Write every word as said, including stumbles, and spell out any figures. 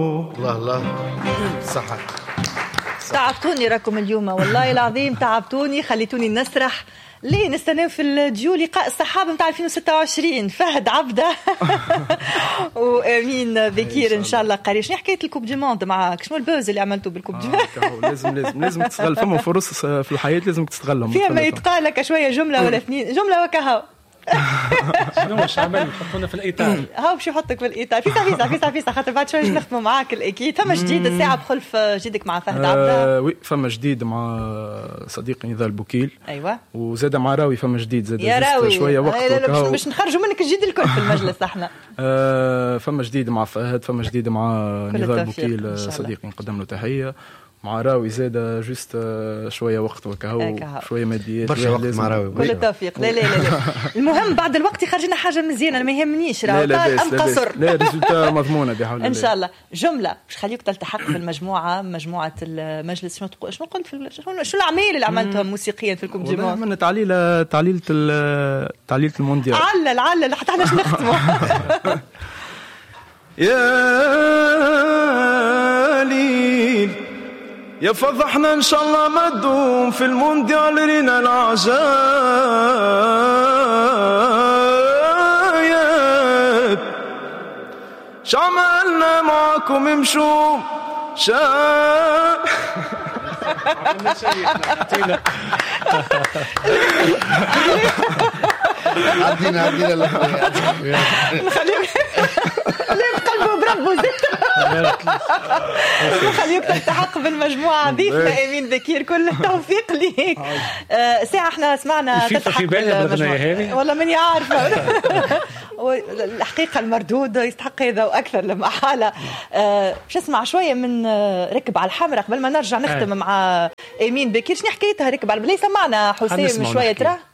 الله الله صحة. تعبتوني راكم اليوم والله العظيم، تعبتوني، خليتوني نسرح. ليه نستناو في الديو لقاء الصحابة متاع ألفين وستة وعشرين، فهد عبده وامين بكير ان شاء الله قريب. شنو حكايه الكوب دي موند معاك؟ شنو البوز اللي عملتوا بالكوب دي موند؟ آه لازم لازم لازم تستغل، فما فرص في الحياه لازم تستغلهم. فيها ما يتقال لك شويه جمله ولا اثنين، جمله وكهو. شنو واش عمل يحطونا في الاطار؟ هاو باش يحطك في الاطار. فيسا فيسا فيسا فيسا خاطر بعد شويه نخدموا معاك الاكيد. فما جديد الساعه بخلف جديدك مع فهد عبده. آه وي فما جديد مع صديقي نضال البوكيل. ايوه وزاد مع راوي فما جديد زاد يا راوي شويه وقت باش نخرجوا منك الجديد الكل في المجلس احنا. آه فما جديد مع فهد، فما جديد مع نضال البوكيل صديقي نقدم له تحيه. مع راوي زاد جوست شويه وقت وكهو شويه ماديات برشا وقت مع راوي. كل التوفيق. لا لا لا, لا. المهم بعد الوقت يخرجنا حاجه مزيانه ما يهمنيش راهو طال ام قصر. لا ريزولتا مضمونه بحول الله ان شاء الله. جمله باش خليك تلتحق في المجموعه مجموعه المجلس. شنو تقول شنو قلت في شنو شو الاعمال اللي عملتها موسيقيا في الكوب دي موند؟ عملنا تعليل تعليل تعليل المونديال. علل علل حتى احنا نختموا. يا ليل يا فضحنا ان شاء الله ما تدوم في المونديال رينا العجايب. شعملنا معاكم امشوا شا عدينا عدينا نخليك ليه بقلبه بربه زيت. خليك تلتحق بالمجموعة. ضيفنا امين بكير كل التوفيق ليك. ساعة احنا سمعنا تضحك في بالنا بلغنا والله ماني عارفة. الحقيقة المردود يستحق هذا وأكثر لما حالة. باش نسمع شوية من ركب على الحمرة قبل ما نرجع نختم مع امين بكير. شنو حكايتها ركب على البلاي؟ سمعنا حسام شوية ترى